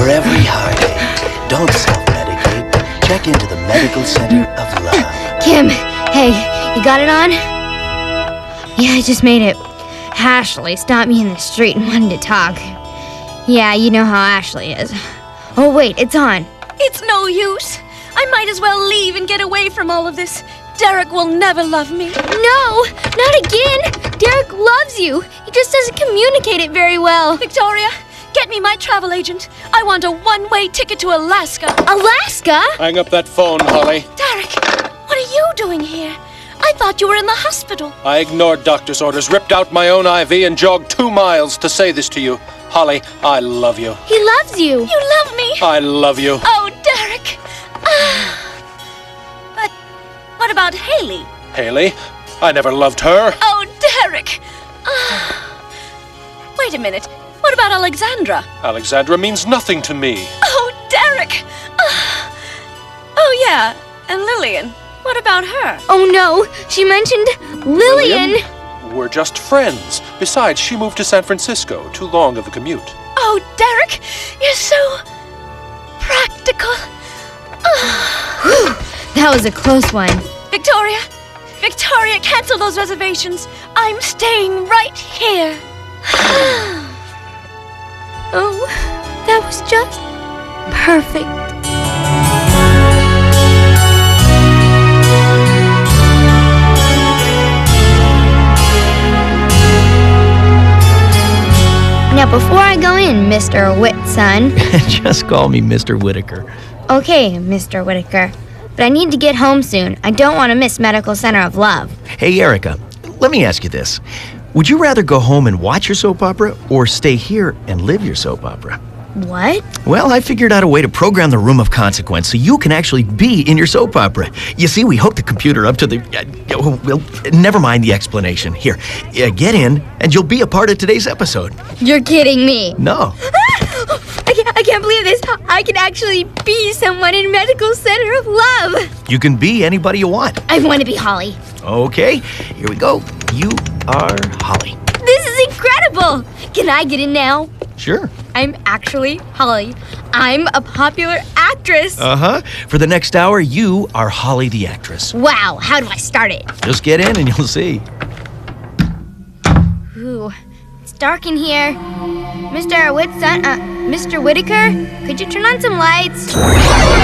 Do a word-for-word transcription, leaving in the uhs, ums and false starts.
For every heartache, don't self-medicate. Check into the Medical Center of Love. Kim, hey, you got it on? Yeah, I just made it. Ashley stopped me in the street and wanted to talk. Yeah, you know how Ashley is. Oh, wait, it's on. It's no use. I might as well leave and get away from all of this. Derek will never love me. No, not again. Derek loves you. He just doesn't communicate it very well. Victoria, get me my travel agent. I want a one-way ticket to Alaska. Alaska? Hang up that phone, Holly. Derek, what are you doing here? I thought you were in the hospital. I ignored doctor's orders, ripped out my own I V, and jogged two miles to say this to you. Holly, I love you. He loves you. You love me? I love you. Oh, Derek. Ah. But what about Haley? Haley? I never loved her. Oh, Derek. Ah. Wait a minute. What about Alexandra? Alexandra means nothing to me. Oh, Derek. Ah. Oh, yeah. And Lillian. What about her? Oh, no. She mentioned Lillian. Lillian? We're just friends. Besides, she moved to San Francisco. Too long of a commute. Oh, Derek, you're so practical. Oh. That was a close one. Victoria, Victoria, cancel those reservations. I'm staying right here. Oh, that was just perfect. Now, before I go in, Mister Whitson. Just call me Mister Whitaker. Okay, Mister Whitaker. But I need to get home soon. I don't want to miss Medical Center of Love. Hey, Erica, let me ask you this. Would you rather go home and watch your soap opera or stay here and live your soap opera? What? Well, I figured out a way to program the room of consequence so you can actually be in your soap opera. You see, we hooked the computer up to the... Uh, well, never mind the explanation. Here, uh, get in, and you'll be a part of today's episode. You're kidding me. No. I can't, I can't believe this. I can actually be someone in Medical Center of Love. You can be anybody you want. I want to be Holly. Okay, here we go. You are Holly. This is incredible. Can I get in now? Sure. I'm actually Holly. I'm a popular actress. Uh-huh. For the next hour, you are Holly the actress. Wow, how do I start it? Just get in and you'll see. Ooh, it's dark in here. Mister Whitson, uh, Mister Whitaker, could you turn on some lights?